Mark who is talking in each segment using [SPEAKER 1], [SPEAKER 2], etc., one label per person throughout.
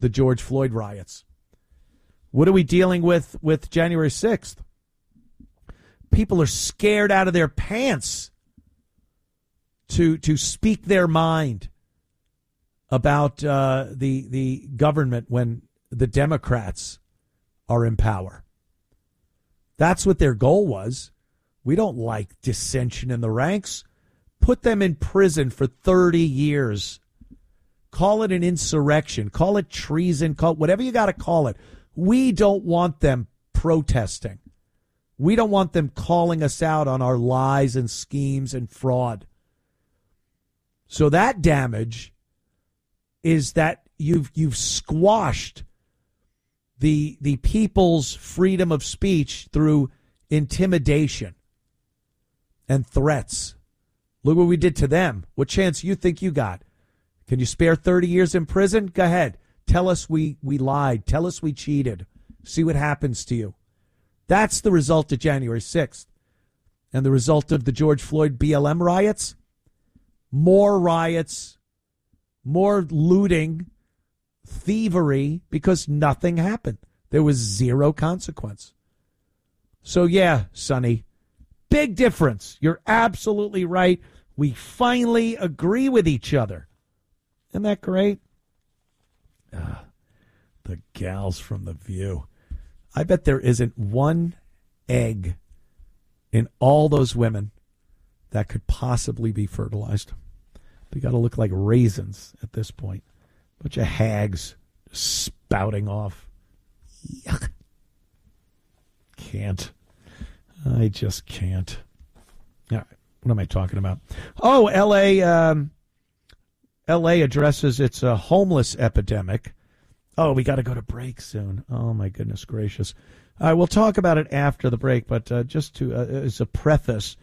[SPEAKER 1] the George Floyd riots. What are we dealing with January 6th? People are scared out of their pants to speak their mind about the government when the Democrats are in power. That's what their goal was. We don't like dissension in the ranks. Put them in prison for 30 years. Call it an insurrection. Call it treason. Call it whatever you got to call it. We don't want them protesting. We don't want them calling us out on our lies and schemes and fraud. So that damage is that you've squashed the people's freedom of speech through intimidation and threats. Look what we did to them. What chance you think you got? Can you spare 30 years in prison? Go ahead. Tell us we lied. Tell us we cheated. See what happens to you. That's the result of January 6th. And the result of the George Floyd BLM riots? More riots, more looting, thievery, because nothing happened. There was zero consequence. So, yeah, Sonny, big difference. You're absolutely right. We finally agree with each other. Isn't that great? The gals from The View. I bet there isn't one egg in all those women that could possibly be fertilized. They got to look like raisins at this point. Bunch of hags spouting off. Yuck. Can't. I just can't. All right. What am I talking about? Oh, L.A. addresses its homeless epidemic. Oh, we got to go to break soon. Oh, my goodness gracious. We'll talk about it after the break, but just to as a preface,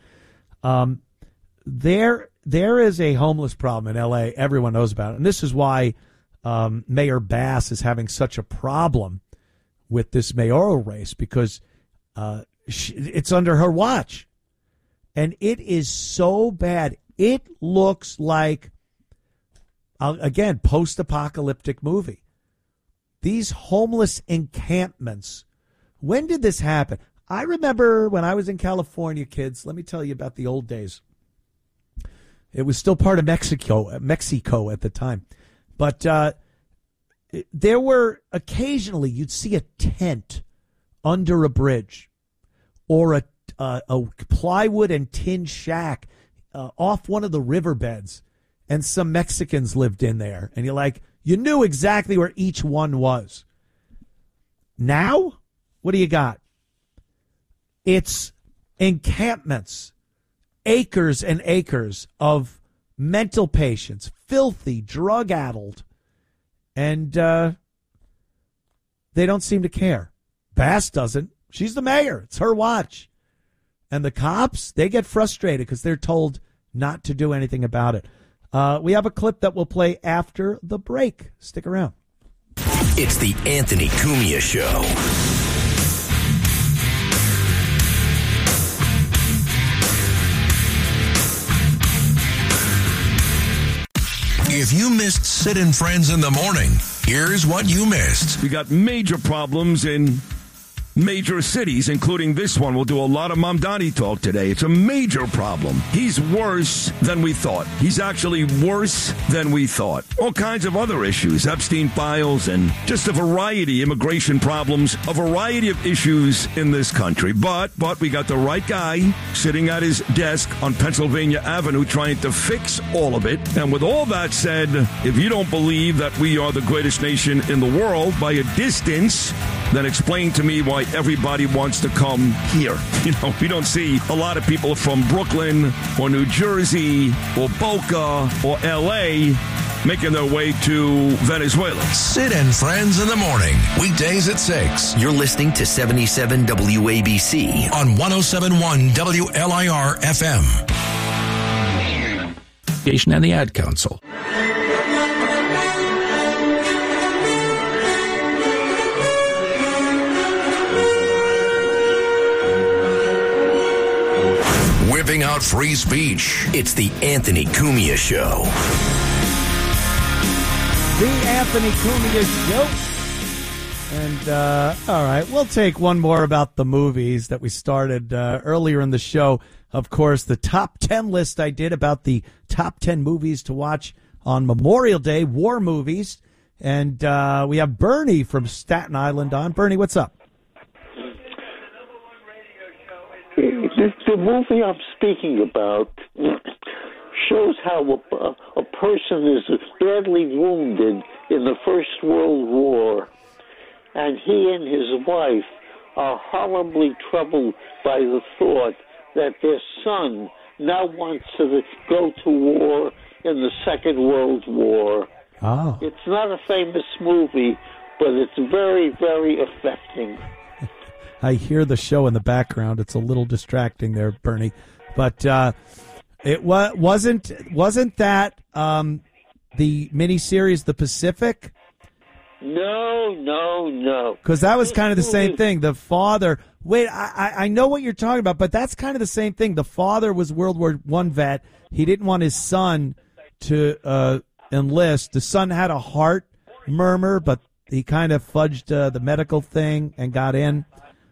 [SPEAKER 1] there is a homeless problem in L.A. Everyone knows about it, and this is why Mayor Bass is having such a problem with this mayoral race, because it's under her watch, and it is so bad. It looks like, again, post-apocalyptic movie. These homeless encampments. When did this happen? I remember when I was in California, kids. Let me tell you about the old days. It was still part of Mexico at the time. But there were occasionally you'd see a tent under a bridge or a plywood and tin shack off one of the riverbeds, and some Mexicans lived in there. And you're like, you knew exactly where each one was. Now, what do you got? It's encampments, acres and acres of mental patients, filthy, drug-addled, and they don't seem to care. Bass doesn't. She's the mayor. It's her watch. And the cops, they get frustrated because they're told not to do anything about it. We have a clip that we'll play after the break. Stick around.
[SPEAKER 2] It's the Anthony Cumia Show. If you missed Sid and Friends in the morning, here's what you missed.
[SPEAKER 3] We got major problems in major cities, including this one. We'll do a lot of Mamdani talk today. It's a major problem. He's worse than we thought. He's actually worse than we thought. All kinds of other issues, Epstein files, and just a variety, immigration problems, a variety of issues in this country. But we got the right guy sitting at his desk on Pennsylvania Avenue trying to fix all of it. And with all that said, if you don't believe that we are the greatest nation in the world by a distance, then explain to me why everybody wants to come here. You know, we don't see a lot of people from Brooklyn or New Jersey or Boca or L.A. making their way to Venezuela.
[SPEAKER 2] Sid and Friends in the morning, weekdays at 6. You're listening to 77 WABC on 107.1 WLIR FM. And the Ad Council. Whipping out free speech. It's the Anthony Cumia Show.
[SPEAKER 1] The Anthony Cumia Show. And, all right, we'll take one more about the movies that we started earlier in the show. Of course, the top 10 list I did about the top 10 movies to watch on Memorial Day, war movies. And we have Bernie from Staten Island on. Bernie, what's up?
[SPEAKER 4] The movie I'm speaking about shows how a person is badly wounded in the First World War, and he and his wife are horribly troubled by the thought that their son now wants to go to war in the Second World War.
[SPEAKER 1] Oh.
[SPEAKER 4] It's not a famous movie, but it's very, very affecting.
[SPEAKER 1] I hear the show in the background. It's a little distracting there, Bernie. But it wasn't that the miniseries The Pacific?
[SPEAKER 4] No.
[SPEAKER 1] Because that was kind of the same thing. The father. Wait, I know what you're talking about, but that's kind of the same thing. The father was World War I vet. He didn't want his son to enlist. The son had a heart murmur, but he kind of fudged the medical thing and got in.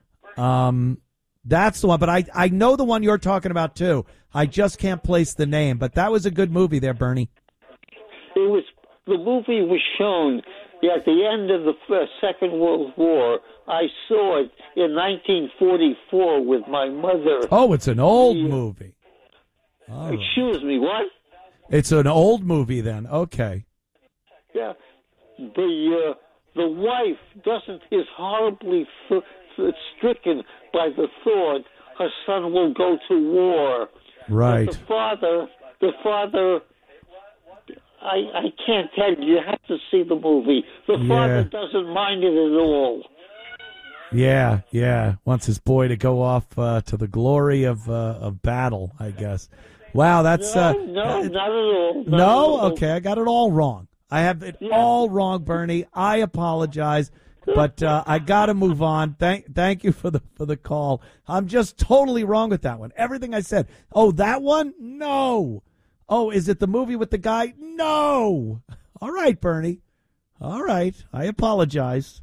[SPEAKER 1] That's the one, but I know the one you're talking about too. I just can't place the name, but that was a good movie there, Bernie.
[SPEAKER 4] The movie was shown at the end of the Second World War. I saw it in 1944 with my mother.
[SPEAKER 1] Oh, it's an old movie.
[SPEAKER 4] Oh. Excuse me, what?
[SPEAKER 1] It's an old movie then. Okay.
[SPEAKER 4] Yeah. The wife is horribly stricken by the thought her son will go to war.
[SPEAKER 1] Right.
[SPEAKER 4] But the father, I can't tell you. You have to see the movie. The father doesn't mind it at all.
[SPEAKER 1] Yeah. Wants his boy to go off to the glory of battle, I guess. Wow, that's
[SPEAKER 4] no, not at all.
[SPEAKER 1] No, okay, I got it all wrong. I have it all wrong, Bernie. I apologize, but I got to move on. Thank you for the call. I'm just totally wrong with that one. Everything I said. Oh, that one? No. Oh, is it the movie with the guy? No. All right, Bernie. All right. I apologize.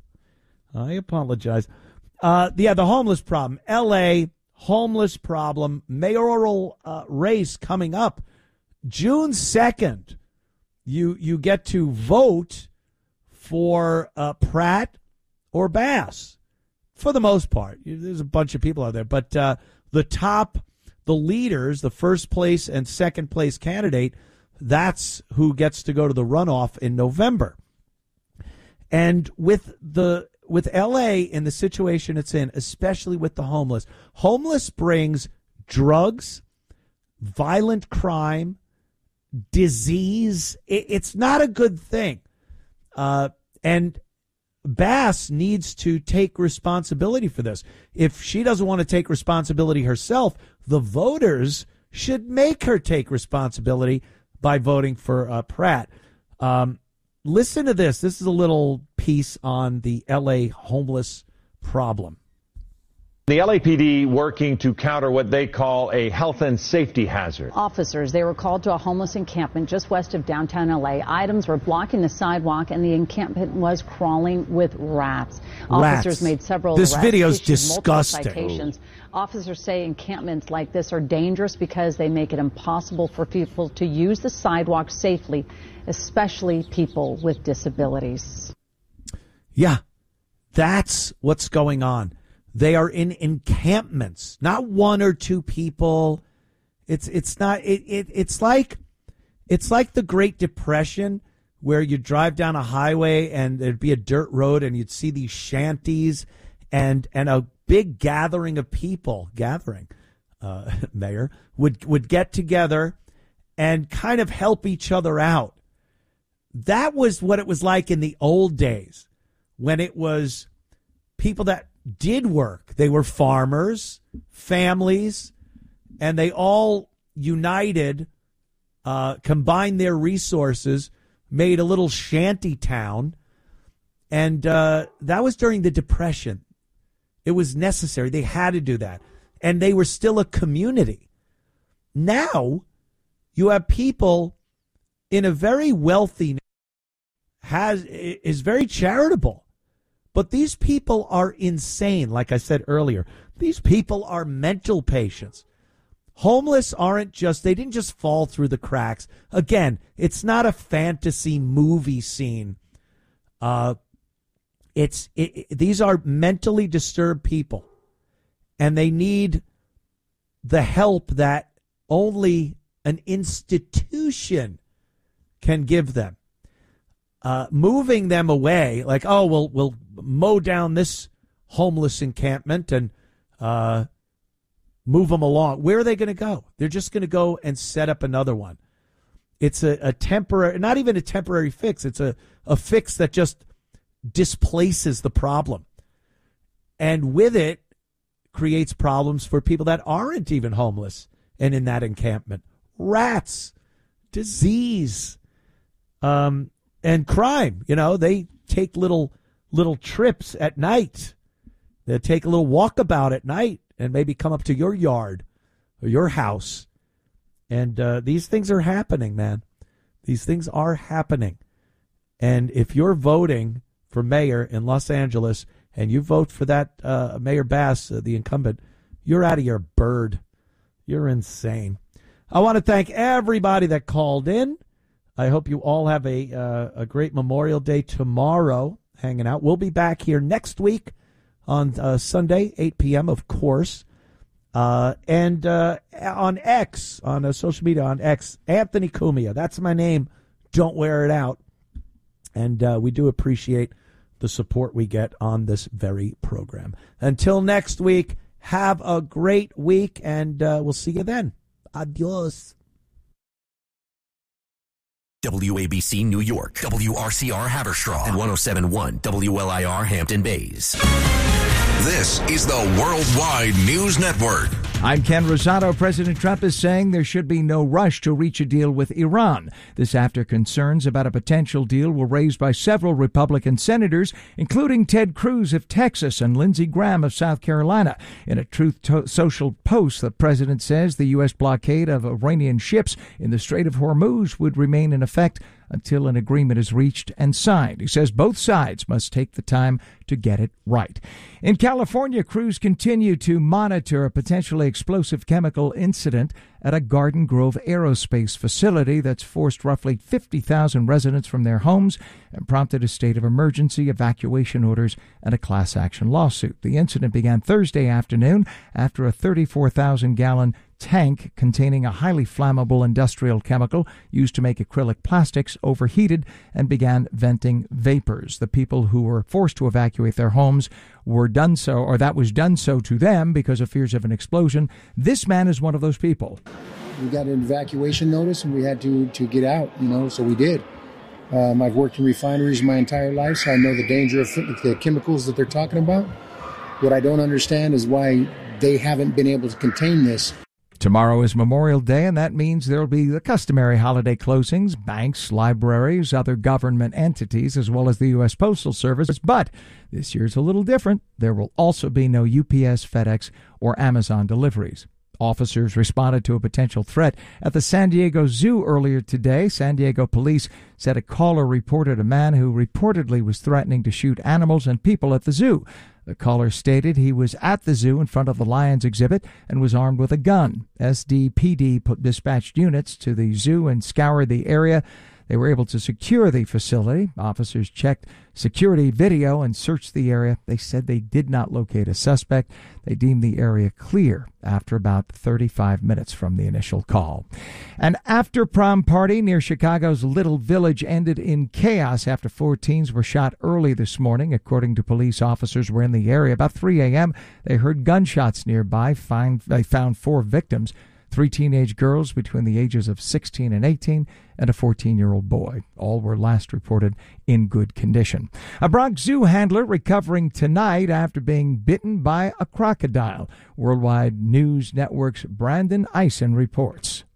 [SPEAKER 1] The homeless problem. L.A., homeless problem. Mayoral race coming up. June 2nd, you get to vote for Pratt or Bass, for the most part. There's a bunch of people out there. But the leaders, the first place and second place candidate, that's who gets to go to the runoff in November. And with L.A. in the situation it's in, especially with the homeless brings drugs, violent crime, disease. It's not a good thing. And Bass needs to take responsibility for this. If she doesn't want to take responsibility herself, the voters should make her take responsibility by voting for Pratt. Listen to this. This is a little piece on the L.A. homeless problem.
[SPEAKER 5] The LAPD working to counter what they call a health and safety hazard.
[SPEAKER 6] Officers, they were called to a homeless encampment just west of downtown LA. Items were blocking the sidewalk and the encampment was crawling with rats. Officers made several
[SPEAKER 1] arrests. This video's
[SPEAKER 6] issued
[SPEAKER 1] disgusting.
[SPEAKER 6] Citations. Officers say encampments like this are dangerous because they make it impossible for people to use the sidewalk safely, especially people with disabilities.
[SPEAKER 1] Yeah, that's what's going on. They are in encampments, not one or two people. It's like the Great Depression, where you drive down a highway and there'd be a dirt road and you'd see these shanties and a big gathering of people, Mayor, would get together and kind of help each other out. That was what it was like in the old days, when it was people that did work. They were farmers, families, and they all united, combined their resources, made a little shanty town. And that was during the Depression. It was necessary. They had to do that. And they were still a community. Now, you have people in a very wealthy is very charitable. But these people are insane. Like I said earlier, these people are mental patients. Homeless they didn't just fall through the cracks. Again, it's not a fantasy movie scene. These are mentally disturbed people, and they need the help that only an institution can give them. Moving them away, like, oh, we'll mow down this homeless encampment and move them along. Where are they going to go? They're just going to go and set up another one. It's a temporary, not even a temporary fix. It's a fix that just displaces the problem. And with it, creates problems for people that aren't even homeless and in that encampment. Rats, disease, and crime. They take little trips at night. They take a little walkabout at night and maybe come up to your yard or your house. And these things are happening, man. These things are happening. And if you're voting for mayor in Los Angeles and you vote for that Mayor Bass, the incumbent, you're out of your bird. You're insane. I want to thank everybody that called in. I hope you all have a great Memorial Day tomorrow hanging out. We'll be back here next week on Sunday, 8 p.m., of course. And on X, on social media, on X, Anthony Cumia. That's my name. Don't wear it out. And we do appreciate the support we get on this very program. Until next week, have a great week, and we'll see you then. Adios.
[SPEAKER 2] WABC New York, WRCR Haverstraw, and 107.1 WLIR Hampton Bays. This is the Worldwide News Network.
[SPEAKER 7] I'm Ken Rosato. President Trump is saying there should be no rush to reach a deal with Iran. This after concerns about a potential deal were raised by several Republican senators, including Ted Cruz of Texas and Lindsey Graham of South Carolina. In a Truth Social post, the president says the U.S. blockade of Iranian ships in the Strait of Hormuz would remain in effect until an agreement is reached and signed. He says both sides must take the time to get it right. In California, crews continue to monitor a potentially explosive chemical incident at a Garden Grove aerospace facility that's forced roughly 50,000 residents from their homes and prompted a state of emergency, evacuation orders, and a class action lawsuit. The incident began Thursday afternoon after a 34,000-gallon tank containing a highly flammable industrial chemical used to make acrylic plastics overheated and began venting vapors. The people who were forced to evacuate their homes were done so, or that was done so to them because of fears of an explosion. This man is one of those people.
[SPEAKER 8] We got an evacuation notice and we had to get out, so we did. I've worked in refineries my entire life, so I know the danger of the chemicals that they're talking about. What I don't understand is why they haven't been able to contain this.
[SPEAKER 7] Tomorrow is Memorial Day, and that means there will be the customary holiday closings, banks, libraries, other government entities, as well as the U.S. Postal Service. But this year's a little different. There will also be no UPS, FedEx, or Amazon deliveries. Officers responded to a potential threat at the San Diego Zoo earlier today. San Diego police said a caller reported a man who reportedly was threatening to shoot animals and people at the zoo. The caller stated he was at the zoo in front of the lions exhibit and was armed with a gun. SDPD dispatched units to the zoo and scoured the area. They were able to secure the facility. Officers checked security video and searched the area. They said they did not locate a suspect. They deemed the area clear after about 35 minutes from the initial call. An after-prom party near Chicago's Little Village ended in chaos after 4 teens were shot early this morning. According to police, officers were in the area. About 3 a.m., they heard gunshots nearby. They found 4 victims. 3 teenage girls between the ages of 16 and 18 and a 14-year-old boy. All were last reported in good condition. A Bronx Zoo handler recovering tonight after being bitten by a crocodile. Worldwide News Network's Brandon Eisen reports.